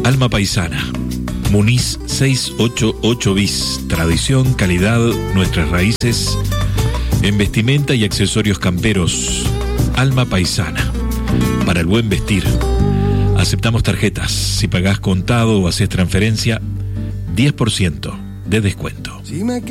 Alma Paisana, Muniz 688 bis. Tradición, calidad, nuestras raíces en vestimenta y accesorios camperos. Alma Paisana, para el buen vestir. Aceptamos tarjetas. Si pagás contado o haces transferencia, 10% de descuento.